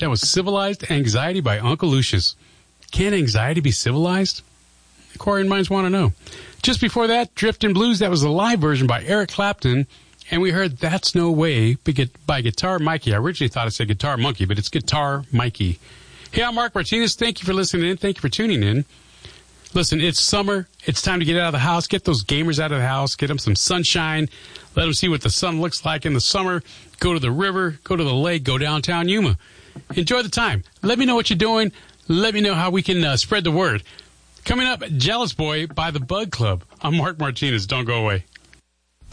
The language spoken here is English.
That was Civilized Anxiety by Uncle Lucius. Can anxiety be civilized? Inquiring minds want to know. Just before that, Driftin' Blues, that was the live version by Eric Clapton. And we heard That's No Way by Guitar Mikey. I originally thought it said Guitar Monkey, but it's Guitar Mikey. Hey, I'm Mark Martinez. Thank you for listening in. Thank you for tuning in. Listen, it's summer. It's time to get out of the house. Get those gamers out of the house. Get them some sunshine. Let them see what the sun looks like in the summer. Go to the river. Go to the lake. Go downtown Yuma. Enjoy the time. Let me know what you're doing. Let me know how we can spread the word. Coming up, Jealous Boy by the Bug Club. I'm Mark Martinez. Don't go away.